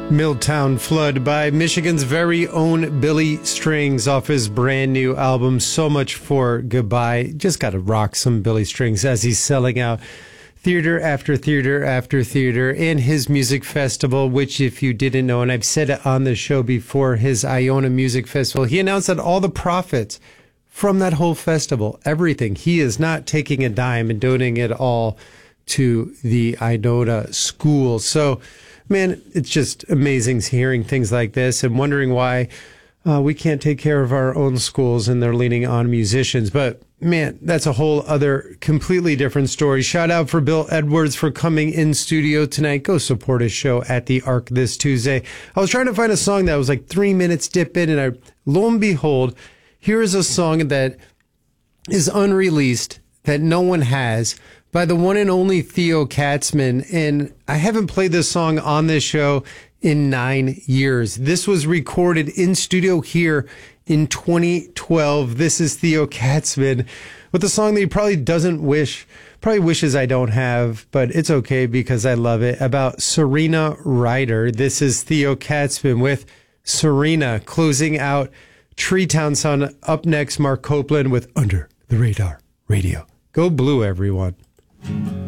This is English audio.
Milltown Flood by Michigan's very own Billy Strings off his brand new album, So Much for Goodbye. Just got to rock some Billy Strings as he's selling out theater after theater after theater in his music festival, which if you didn't know, and I've said it on the show before, his Iona Music Festival, he announced that all the profits from that whole festival, everything, he is not taking a dime and donating it all to the Iona school. So, man, it's just amazing hearing things like this and wondering why we can't take care of our own schools and they're leaning on musicians. But, man, that's a whole other completely different story. Shout out for Bill Edwards for coming in studio tonight. Go support his show at the Arc this Tuesday. I was trying to find a song that was like 3 minutes dip in, and lo and behold, here is a song that is unreleased that no one has, by the one and only Theo Katzman. And I haven't played this song on this show in 9 years. This was recorded in studio here in 2012. This is Theo Katzman with a song that he probably wishes I don't have, but it's okay because I love it, about Serena Ryder. This is Theo Katzman with Serena, closing out Treetown Sound. Up next, Mark Copeland with Under the Radar Radio. Go Blue, everyone.